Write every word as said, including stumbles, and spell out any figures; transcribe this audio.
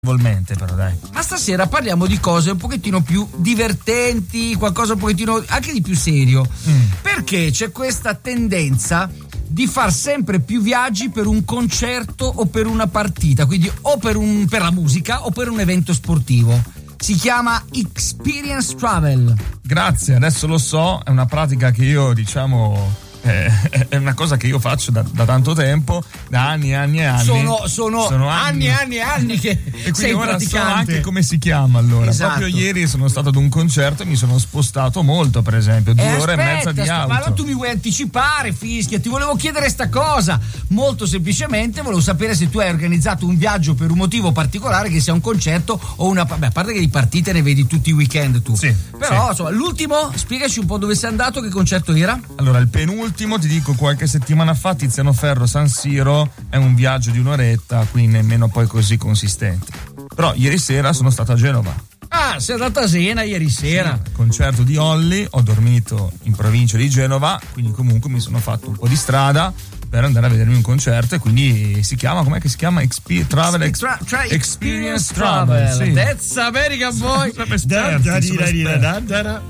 Però dai. Ma stasera parliamo di cose un pochettino più divertenti, qualcosa un pochettino anche di più serio, mm. perché c'è questa tendenza di far sempre più viaggi per un concerto o per una partita, quindi o per, un, per la musica o per un evento sportivo. Si chiama Experience Travel. Grazie, adesso lo so, è una pratica che io diciamo è una cosa che io faccio da, da tanto tempo, da anni e anni e anni. Sono, sono, sono anni e anni e anni che e sei ora praticante. So anche come si chiama allora. Esatto. Proprio ieri sono stato ad un concerto e mi sono spostato molto, per esempio, due eh, ore aspetta, e mezza di aspetta, auto. Ma allora tu mi vuoi anticipare, Fischia? Ti volevo chiedere sta cosa. Molto semplicemente volevo sapere se tu hai organizzato un viaggio per un motivo particolare, che sia un concerto o una. Beh, a parte che di partite ne vedi tutti i weekend tu. Sì. Però sì. insomma, l'ultimo, spiegaci un po' dove sei andato, che concerto era? Allora, il penultimo, ti dico, qualche settimana fa, Tiziano Ferro San Siro, è un viaggio di un'oretta, quindi nemmeno poi così consistente. Però ieri sera sono stato a Genova. Ah, sei andato a Siena ieri sera. Sì, concerto di Olli, ho dormito in provincia di Genova, quindi comunque mi sono fatto un po' di strada per andare a vedermi un concerto, e quindi si chiama, com'è che si chiama? Exp- Travel Ex- tra- tra- Experience Travel, Travel. sì. That's American Boy. Sempre esperti, super esperti.